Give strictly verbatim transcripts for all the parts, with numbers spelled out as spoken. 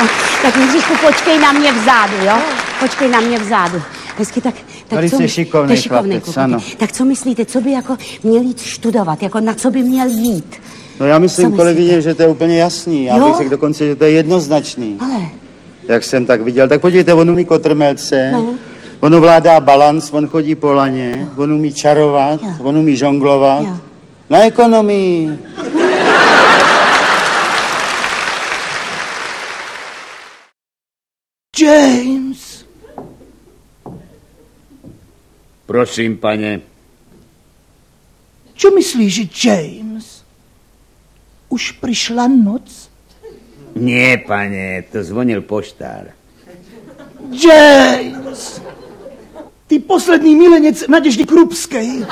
No, tak Jindřišku, počkej na mě vzadu, jo? Počkej na mě vzadu. Hezky, tak... tak Velice co, šikovnej chlapec, kluk, ano. Tak co myslíte, co by jako měl jít študovat, jako na co by měl jít? No já myslím, kolegyně, že to je úplně jasný. Já jo? bych řekl dokonce, že to je jednoznačný. Ale... Jak jsem tak viděl. Tak podívejte, on umí kotrmelce, no. on ovládá balans, on chodí po laně, on umí čarovat, jo. On umí žonglovat. Jo. Na ekonomii. James. Prosím, pane. Čo myslíš, James? Už prišla noc? Nie, pane, to zvonil poštár. James! Ty posledný milenec Nadeždy Krupskej.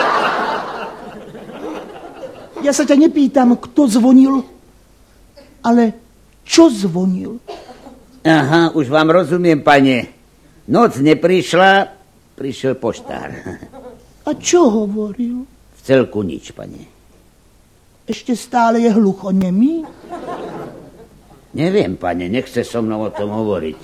Ja sa ťa nepýtam, kto zvonil, ale čo zvonil? Aha, už vám rozumiem, pane. Noc neprišla, prišiel poštár. A čo hovoril? V celku nič, pane. Ešte stále je hluchonemý? Neviem, pane, nechce so mnou o tom hovoriť.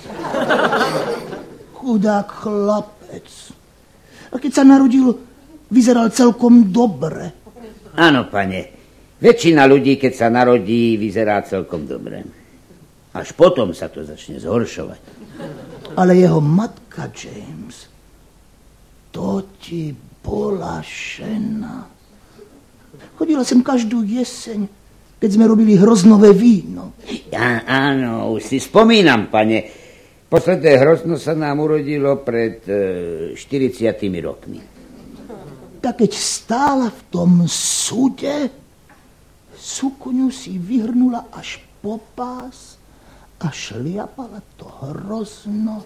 Chudák chlapec. A keď sa narodil, vyzeral celkom dobre. Áno, pane. Väčšina ľudí, keď sa narodí, vyzerá celkom dobre. Až potom sa to začne zhoršovať. Ale jeho matka, James, to ti bola žena. Chodila sem každú jeseň, keď sme robili hroznové víno. Ja, áno, už si spomínam, pane. Posledné hrozno sa nám urodilo pred e, štyridsiatimi rokmi. Tak keď stála v tom súde, sukňu si vyhrnula až po pás a šliapala to hrozno.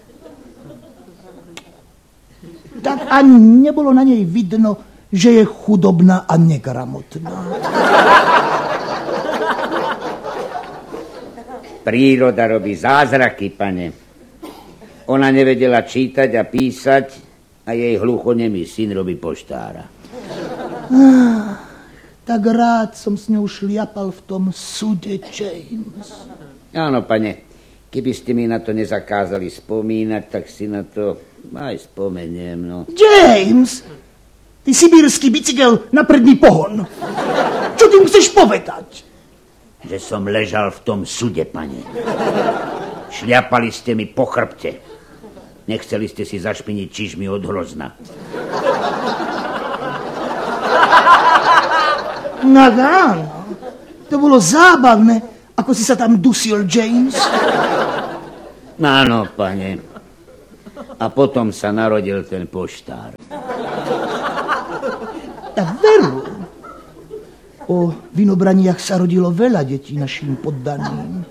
Tak ani nebolo na nej vidno, že je chudobná a negramotná. Príroda robí zázraky, pane. Ona nevedela čítať a písať a jej hluchonemý syn robí poštára. Ah, tak rád som s ňou šliapal v tom súde, James. Áno, pane. Keby ste mi na to nezakázali spomínať, tak si na to aj spomeniem, no. James! Ty sibírsky bicykel na predný pohon. Čo tým chceš povedať? Že som ležal v tom súde, pane. Šľapali ste mi po chrbte. Nechceli ste si zašpiniť čižmy od hrozna. No áno. To bolo zábavné, ako si sa tam dusil, James. Áno, pane. A potom sa narodil ten poštár. Tak veru. O vinobraniach sa rodilo veľa detí našim poddaným.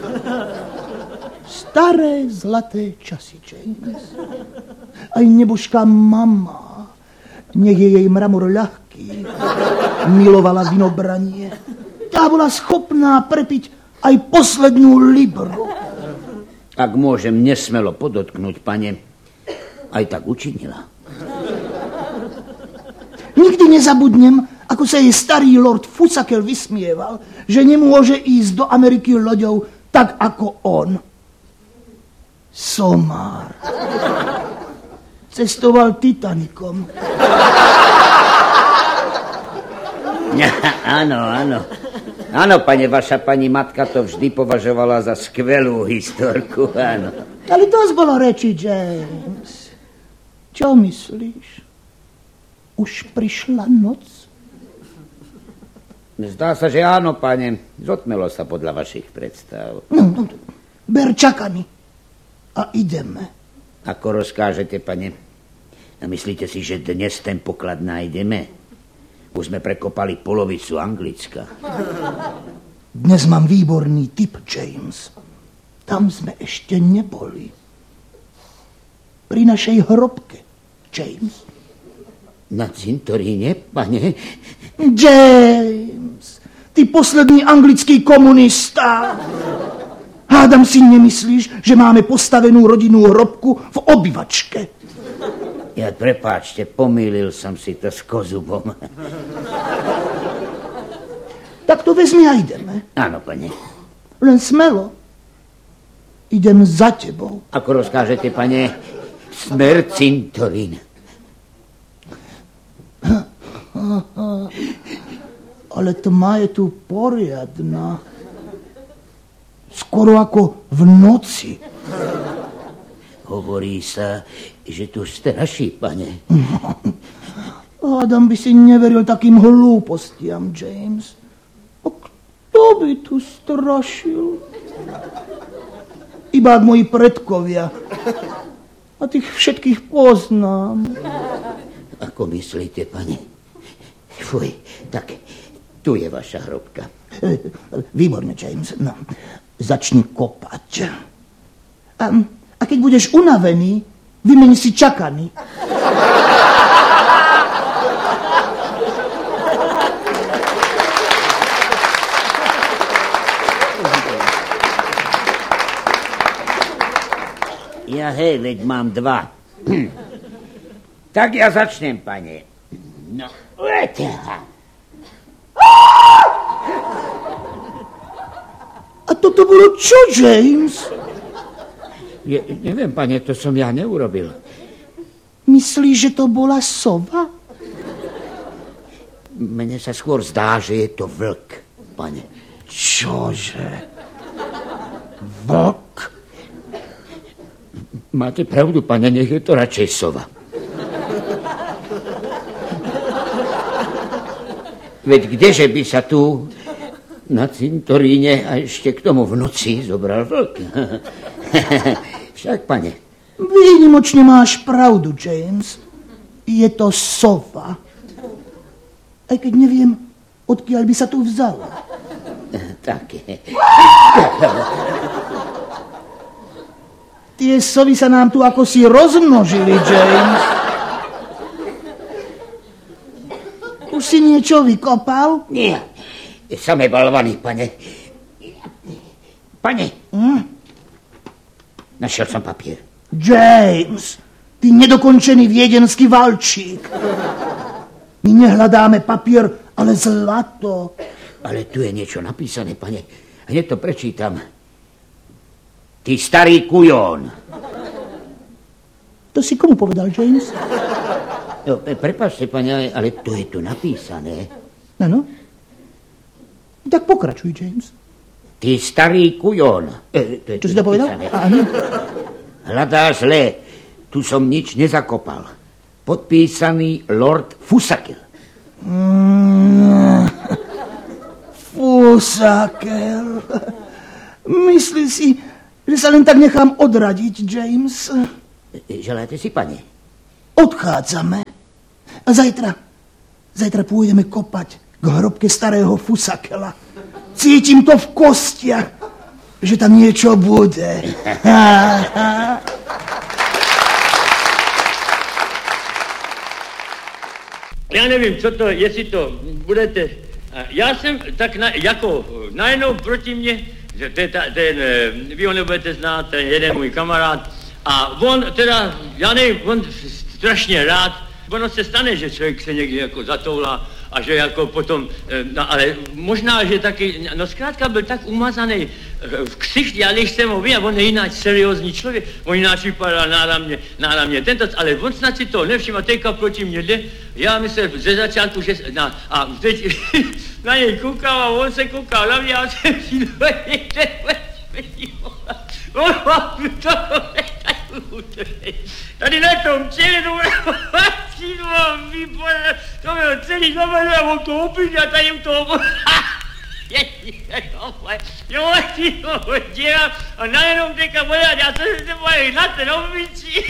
Staré zlaté časy, James. Aj nebožká mama, nech je jej mramor ľahký, milovala vinobranie. Tá bola schopná prepiť aj poslednú libru. Ak môžem nesmelo podotknúť, pane, aj tak učinila. Nikdy nezabudnem, ako sa jej starý lord Fusakel vysmieval, že nemôže ísť do Ameriky loďou tak ako on. Somár. Cestoval Titanikom. Áno, áno. Áno, pane, vaša pani matka to vždy považovala za skvelú historku, áno. Ale dosť bolo reči, James. Čo myslíš? Už prišla noc? Zdá sa, že áno, pane. Zotmelo sa podľa vašich predstav. No, no, ber čakami. A ideme. Ako rozkážete, pane? A myslíte si, že dnes ten poklad nájdeme? Už sme prekopali polovicu Anglicka. Dnes mám výborný tip, James. Tam sme ešte neboli. Pri našej hrobke, James. Na cintoríne, pane? James, ty posledný anglický komunista. Hádam si nemyslíš, že máme postavenú rodinnú hrobku v obývačke. Ja, prepáčte, pomýlil som si to s kozubom. Tak to vezmi a ideme. Áno, pane. Len smelo. idem za tebou. Ako rozkážete, pane, smer cintorín. Ale tma je tu poriadna. Skoro ako v noci. Hovorí sa, že tu straší, pane. Adam by si neveril takým hlúpostiam, James. A kto by tu strašil? Iba moji predkovia. A tých všetkých poznám. Ako myslíte, pane? Fuj, tak tu je vaša hrobka. Výborne, James. No, začni kopať. A, a keď budeš unavený, vymeň si čakany. Ja hej, veď mám dva. Tak ja začnem, pane. No, letea. A toto bolo čo, James? Je, neviem, pane, to som ja neurobil. Myslíš, že to bola sova? Mne sa skôr zdá, že je to vlk, pane. Čože? Vlk? Máte pravdu, pane, nech je to radšej sova. Veď kdeže by sa tu na cintoríne a ešte k tomu v noci zobral vlk? Však, pane. Výnimočne máš pravdu, James. Je to sova. Aj keď neviem, odkiaľ by sa tu vzala. Tak. Tie sovy sa nám tu ako si rozmnožili, James. Už si niečo vykopal? Nie, samé balvany, pane. Pane, Hm? našiel som papier. James, ty nedokončený viedenský valčík. My nehľadáme papier, ale zlato. Ale tu je niečo napísané, pane. Hneď to prečítam. Ty starý kujón. To si komu povedal, James? No, prepáčte, pane, ale to je tu napísané. Áno. Tak pokračuj, James. Ty starý kujón. E, to je Čo si to povedal? Áno. Hľadá zle. Tu som nič nezakopal. Podpísaný Lord Fusakel. Mm, Fusakel. Myslí si, že sa len tak nechám odradiť, James? Želáte si, pane? Odchádzame. A zajtra, zajtra pôjdeme kopať k hrobke starého Fusakela. Cítim to v kostiach, že tam niečo bude. Já nevím, co to, jestli to budete... Já jsem tak na, jako najednou proti mně, že to je ta, ten, vy ho nebudete znát, ten jeden můj kamarád, a on teda, já nevím, on strašně rád, ono se stane, že člověk se někdy jako zatoulá a že jako potom, no ale možná, že taky, no zkrátka byl tak umazaný v ksicht, já když jsem ho viděl, on je jináč seriózní člověk, on jináč vypadá náramně, náramně tento, ale on snad si to nevšim a teďka proti mě jde, já myslím ze začátku, že, na, a teď na něj koukám a on se koukal na mě a jsem si do tady na tom čeledu mám výborné, to bylo celý zavedl a on to opíš a tady u toho jo, ty to dělám a najednou teďka vodat, já jsem se moje na ten obličí.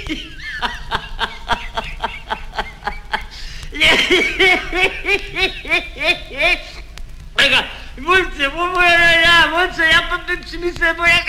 Monce, moje já, Monce, já potom si myslím, jak